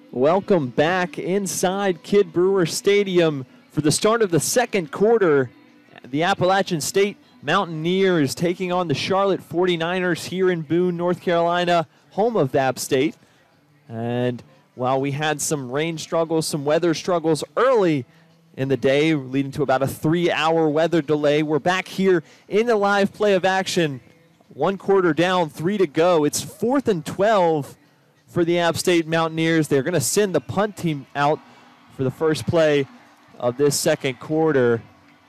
Welcome back inside Kidd Brewer Stadium for the start of the second quarter. The Appalachian State Mountaineers taking on the Charlotte 49ers here in Boone, North Carolina, home of App State. And while we had some rain struggles, some weather struggles early in the day, leading to about a 3-hour weather delay, we're back here in the live play of action. 1 quarter down, 3 to go. It's 4th and 12 for the App State Mountaineers. They're going to send the punt team out for the first play of this second quarter.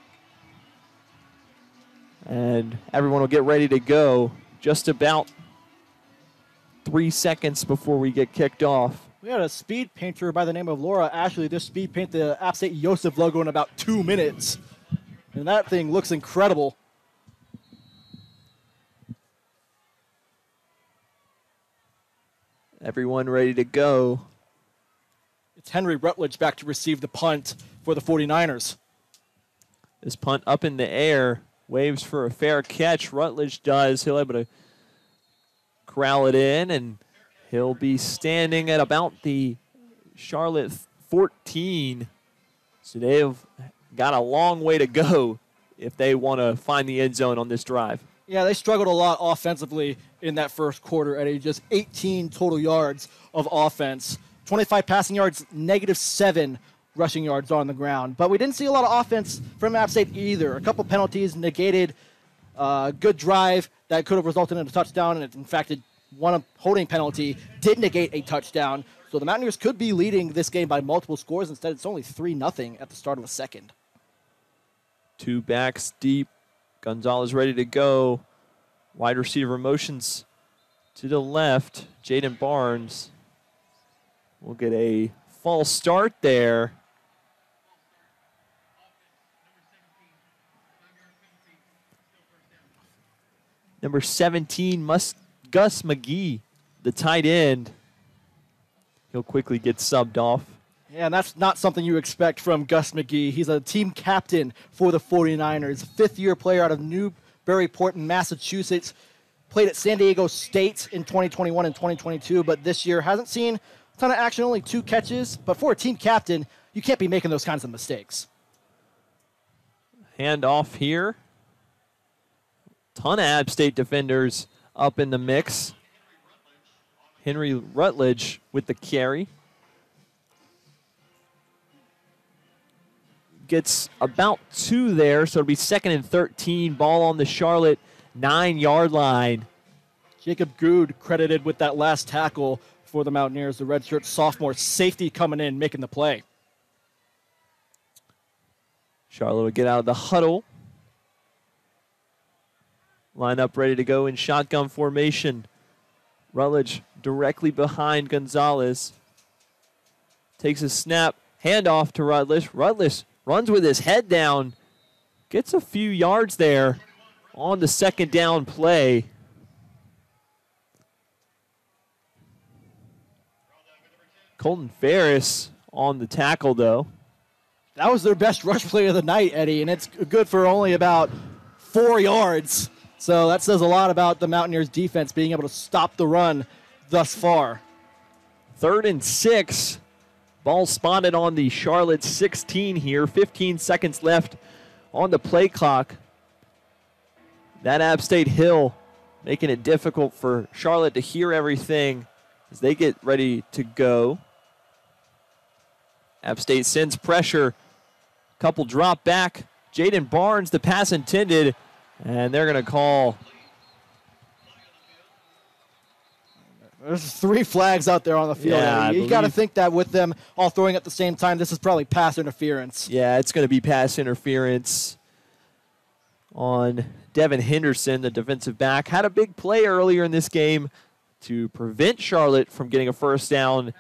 And everyone will get ready to go just about 3 seconds before we get kicked off. We had a speed painter by the name of Laura Ashley just speed paint the App State Yosef logo in about 2 minutes. And that thing looks incredible. Everyone ready to go. It's Henry Rutledge back to receive the punt for the 49ers. This punt up in the air, waves for a fair catch. Rutledge does. He'll able to corral it in, and he'll be standing at about the Charlotte 14. So they've got a long way to go if they want to find the end zone on this drive. Yeah, they struggled a lot offensively in that first quarter, Eddie. Just 18 total yards of offense. 25 passing yards, -7 rushing yards on the ground. But we didn't see a lot of offense from App State either. A couple penalties negated a good drive that could have resulted in a touchdown. And in fact, one holding penalty did negate a touchdown. So the Mountaineers could be leading this game by multiple scores. Instead, it's only 3-0 at the start of the second. 2 backs deep. Gonzalez ready to go. Wide receiver motions to the left. Jaden Barnes will get a false start there. Number 17, Gus McGee, the tight end. He'll quickly get subbed off. Yeah, and that's not something you expect from Gus McGee. He's a team captain for the 49ers, fifth-year player out of Newburyport in Massachusetts. Played at San Diego State in 2021 and 2022, but this year hasn't seen a ton of action, only 2 catches. But for a team captain, you can't be making those kinds of mistakes. Hand off here. Ton of App State defenders up in the mix. Henry Rutledge with the carry. Gets about 2 there, so it'll be 2nd and 13. Ball on the Charlotte 9-yard line. Jacob Good credited with that last tackle for the Mountaineers, the redshirt sophomore safety coming in, making the play. Charlotte will get out of the huddle. Line up ready to go in shotgun formation. Rutledge directly behind Gonzalez. Takes a snap. Handoff to Rutledge. Rutledge runs with his head down. Gets a few yards there on the second down play. Colton Ferris on the tackle, though. That was their best rush play of the night, Eddie, and it's good for only about 4 yards. So that says a lot about the Mountaineers' defense being able to stop the run thus far. 3rd and 6. Ball spotted on the Charlotte 16 here. 15 seconds left on the play clock. That App State hill making it difficult for Charlotte to hear everything as they get ready to go. App State sends pressure. Couple drop back. Jaden Barnes, the pass intended, and they're going to call. There's 3 flags out there on the field. Yeah, you got to think that with them all throwing at the same time, this is probably pass interference. Yeah, it's going to be pass interference on Devin Henderson, the defensive back. Had a big play earlier in this game to prevent Charlotte from getting a first down.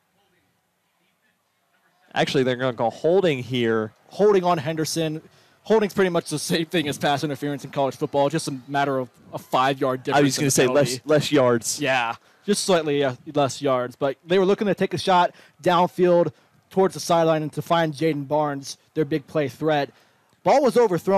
Actually, they're going to call holding here. Holding on Henderson. Holding's pretty much the same thing as pass interference in college football, just a matter of a 5-yard difference. I was going to say less yards. Yeah, just slightly less yards. But they were looking to take a shot downfield towards the sideline and to find Jaden Barnes, their big play threat. Ball was overthrown.